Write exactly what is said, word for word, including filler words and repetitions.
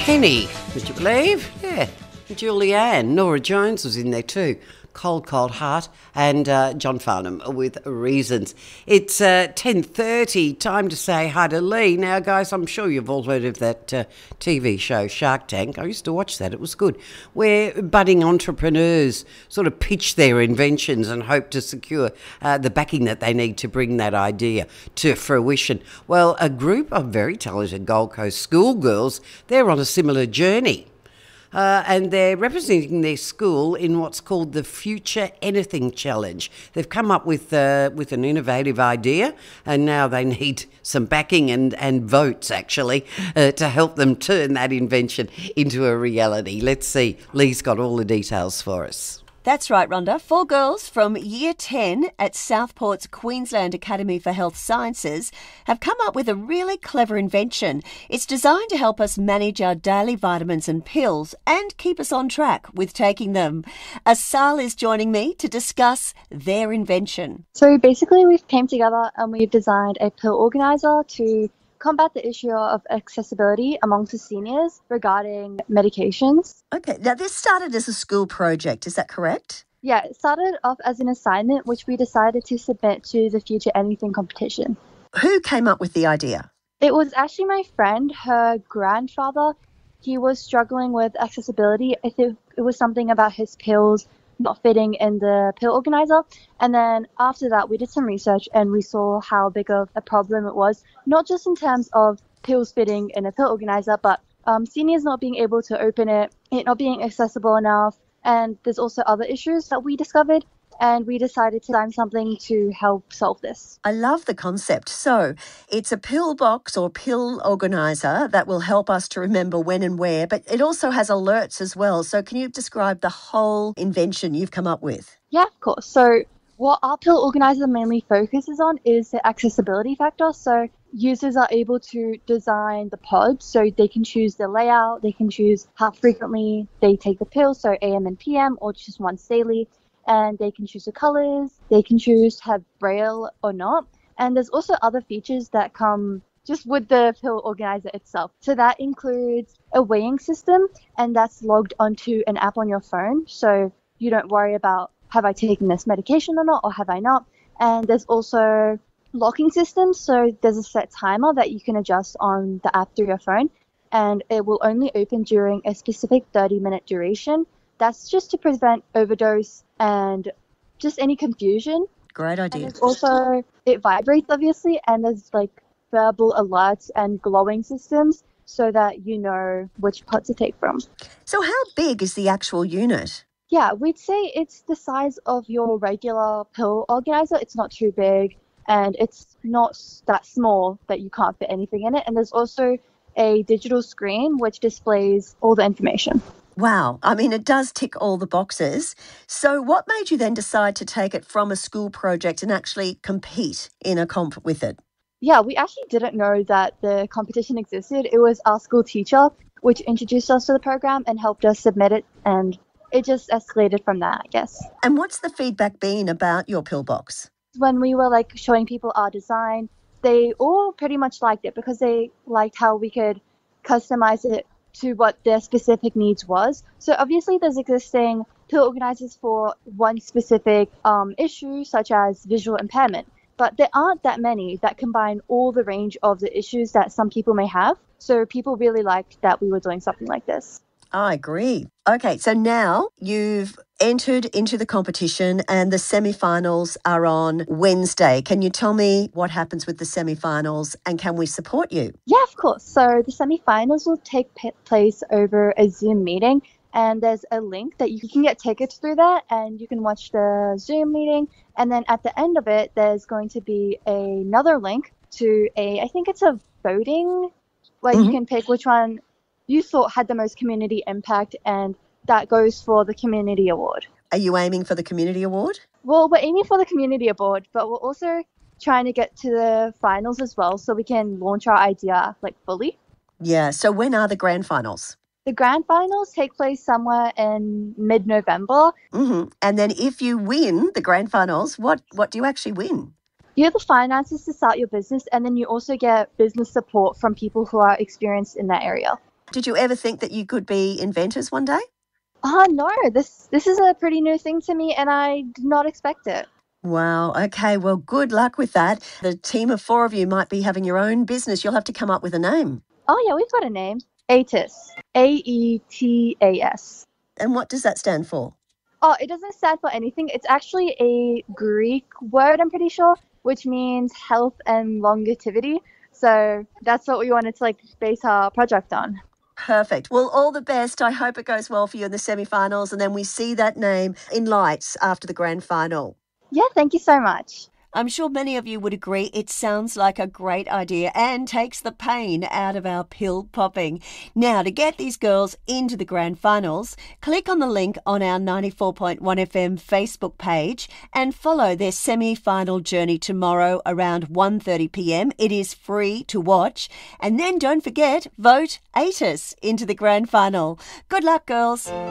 Penny, would you believe? Yeah. Julianne, Nora Jones was in there too. Cold, Cold Heart, and uh, John Farnham with Reasons. It's uh, ten thirty, time to say hi to Lee. Now, guys, I'm sure you've all heard of that uh, T V show, Shark Tank. I used to watch that. It was good. Where budding entrepreneurs sort of pitch their inventions and hope to secure uh, the backing that they need to bring that idea to fruition. Well, a group of very talented Gold Coast schoolgirls, they're on a similar journey. Uh, and they're representing their school in what's called the Future Anything Challenge. They've come up with uh, with an innovative idea, and now they need some backing and, and votes, actually, uh, to help them turn that invention into a reality. Let's see. Lee's got all the details for us. That's right, Rhonda. Four girls from Year ten at Southport's Queensland Academy for Health Sciences have come up with a really clever invention. It's designed to help us manage our daily vitamins and pills and keep us on track with taking them. Asal is joining me to discuss their invention. So basically we've came together and we've designed a pill organizer to combat the issue of accessibility amongst the seniors regarding medications. Okay, now this started as a school project, is that correct? Yeah, it started off as an assignment which we decided to submit to the Future Anything competition. Who came up with the idea? It was actually my friend, her grandfather. He was struggling with accessibility. I think it was something about his pills not fitting in the pill organizer. And then after that, we did some research and we saw how big of a problem it was, not just in terms of pills fitting in a pill organizer, but um, seniors not being able to open it, it not being accessible enough. And there's also other issues that we discovered. And we decided to design something to help solve this. I love the concept. So it's a pill box or pill organizer that will help us to remember when and where, but it also has alerts as well. So can you describe the whole invention you've come up with? Yeah, of course. So what our pill organizer mainly focuses on is the accessibility factor. So users are able to design the pods so they can choose the layout, they can choose how frequently they take the pill, so A M and P M or just once daily. And they can choose the colors, they can choose to have braille or not. And there's also other features that come just with the pill organizer itself. So that includes a weighing system, and that's logged onto an app on your phone. So you don't worry about, have I taken this medication or not, or have I not? And there's also locking systems. So there's a set timer that you can adjust on the app through your phone, and it will only open during a specific thirty minute duration. That's just to prevent overdose and just any confusion. Great idea. And also, it vibrates, obviously, and there's like verbal alerts and glowing systems so that you know which pot to take from. So how big is the actual unit? Yeah, we'd say it's the size of your regular pill organizer. It's not too big, and it's not that small that you can't fit anything in it. And there's also a digital screen which displays all the information. Wow. I mean, it does tick all the boxes. So what made you then decide to take it from a school project and actually compete in a comp with it? Yeah, we actually didn't know that the competition existed. It was our school teacher which introduced us to the program and helped us submit it, and it just escalated from that, I guess. And what's the feedback been about your pill box? When we were like showing people our design, they all pretty much liked it because they liked how we could customize it to what their specific needs was. So obviously there's existing pill organizers for one specific um, issue, such as visual impairment, but there aren't that many that combine all the range of the issues that some people may have. So people really liked that we were doing something like this. I agree. Okay, so now you've entered into the competition and the semi-finals are on Wednesday. Can you tell me what happens with the semi-finals and can we support you? Yeah, of course. So the semi-finals will take p- place over a Zoom meeting, and there's a link that you can get tickets through that and you can watch the Zoom meeting. And then at the end of it, there's going to be a, another link to a, I think it's a voting, where mm-hmm. you can pick which one you thought had the most community impact, and that goes for the community award. Are you aiming for the community award? Well, we're aiming for the community award, but we're also trying to get to the finals as well so we can launch our idea like fully. Yeah, so when are the grand finals? The grand finals take place somewhere in mid-November. Mm-hmm. And then if you win the grand finals, what, what do you actually win? You have the finances to start your business, and then you also get business support from people who are experienced in that area. Did you ever think that you could be inventors one day? Oh, no, this this is a pretty new thing to me, and I did not expect it. Wow. Okay. Well, good luck with that. The team of four of you might be having your own business. You'll have to come up with a name. Oh, yeah, we've got a name. AETAS. A E T A S. And what does that stand for? Oh, it doesn't stand for anything. It's actually a Greek word, I'm pretty sure, which means health and longevity. So that's what we wanted to like base our project on. Perfect. Well, all the best. I hope it goes well for you in the semi-finals, and then we see that name in lights after the grand final. Yeah, thank you so much. I'm sure many of you would agree it sounds like a great idea and takes the pain out of our pill popping. Now, to get these girls into the grand finals, click on the link on our ninety-four point one F M Facebook page and follow their semi-final journey tomorrow around one thirty p m. It is free to watch. And then don't forget, vote AETAS into the grand final. Good luck, girls.